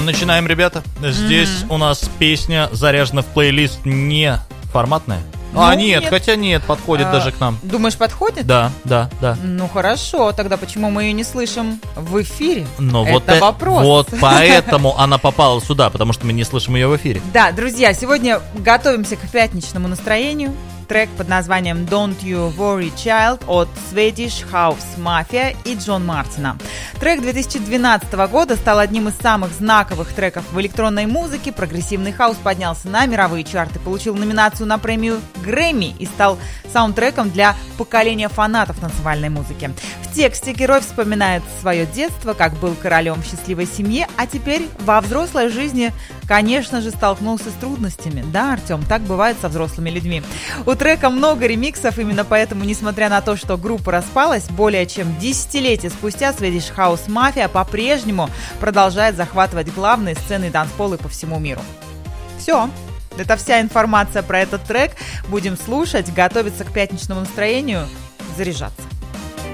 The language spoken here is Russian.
Начинаем, ребята. Здесь у нас песня заряжена в плейлист не форматная. Нет, хотя нет, подходит даже к нам. Думаешь, подходит? Да. Ну хорошо, тогда почему мы ее не слышим в эфире? Но это вопрос. Вот поэтому она попала сюда, потому что мы не слышим ее в эфире. Да, друзья, сегодня готовимся к пятничному настроению. Трек под названием Don't You Worry Child от Swedish House Mafia и Джон Мартина. Трек 2012 года стал одним из самых знаковых треков в электронной музыке. Прогрессивный хаус поднялся на мировые чарты, получил номинацию на премию Грэмми и стал саундтреком для поколения фанатов танцевальной музыки. В тексте герой вспоминает свое детство, как был королем в счастливой семье, а теперь во взрослой жизни, конечно же, столкнулся с трудностями. Да, Артем, так бывает со взрослыми людьми. У трека много ремиксов, именно поэтому, несмотря на то, что группа распалась, более чем десятилетие спустя Swedish House Mafia по-прежнему продолжает захватывать главные сцены танцполы по всему миру. Все. Это вся информация про этот трек. Будем слушать, готовиться к пятничному настроению, заряжаться.